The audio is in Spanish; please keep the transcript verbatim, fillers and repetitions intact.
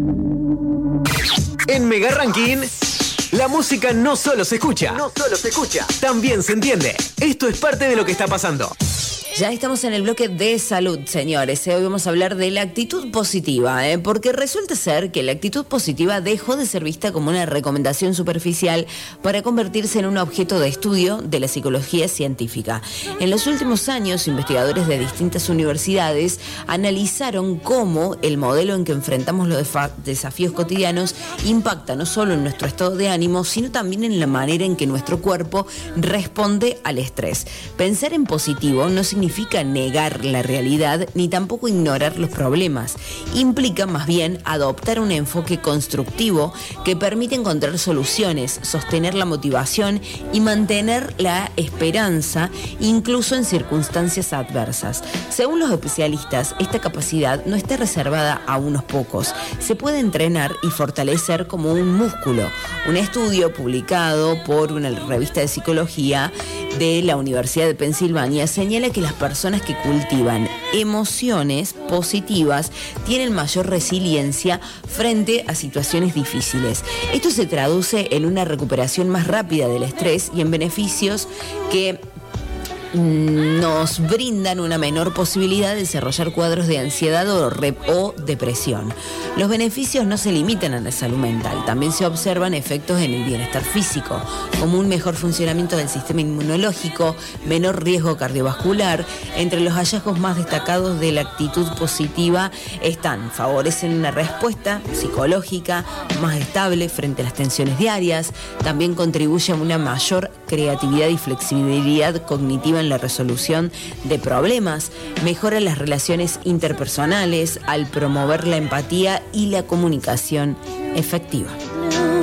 En Mega Ranking, la música no solo se escucha, no solo se escucha, también se entiende. Esto es parte de lo que está pasando. Ya estamos en el bloque de salud, señores. Hoy vamos a hablar de la actitud positiva, ¿eh? porque resulta ser que la actitud positiva dejó de ser vista como una recomendación superficial para convertirse en un objeto de estudio de la psicología científica. En los últimos años, investigadores de distintas universidades analizaron cómo el modelo en que enfrentamos los desafíos cotidianos impacta no solo en nuestro estado de ánimo, sino también en la manera en que nuestro cuerpo responde al estrés. Pensar en positivo no significa significa negar la realidad ni tampoco ignorar los problemas. Implica más bien adoptar un enfoque constructivo que permite encontrar soluciones, sostener la motivación y mantener la esperanza incluso en circunstancias adversas. Según los especialistas, esta capacidad no está reservada a unos pocos. Se puede entrenar y fortalecer como un músculo. Un estudio publicado por una revista de psicología de la Universidad de Pensilvania señala que las personas que cultivan emociones positivas tienen mayor resiliencia frente a situaciones difíciles. Esto se traduce en una recuperación más rápida del estrés y en beneficios que nos brindan una menor posibilidad de desarrollar cuadros de ansiedad o, rep- o depresión. Los beneficios no se limitan a la salud mental, también se observan efectos en el bienestar físico, como un mejor funcionamiento del sistema inmunológico, menor riesgo cardiovascular. Entre los hallazgos más destacados de la actitud positiva están: favorecen una respuesta psicológica más estable frente a las tensiones diarias, también contribuye a una mayor creatividad y flexibilidad cognitiva en la resolución de problemas, mejora las relaciones interpersonales al promover la empatía y la comunicación efectiva.